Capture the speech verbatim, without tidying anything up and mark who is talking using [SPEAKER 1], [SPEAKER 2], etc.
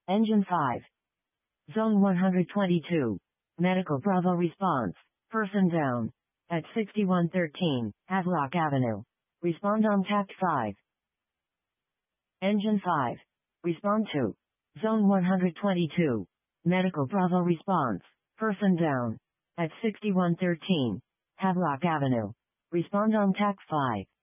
[SPEAKER 1] Engine five. Zone one hundred twenty-two. Medical Bravo response. Person down. At sixty-one thirteen, Havelock Avenue. Respond on tact five. Engine five. Respond to. Zone one hundred twenty-two. Medical Bravo response. Person down. At sixty-one thirteen, Havelock Avenue. Respond on tact five.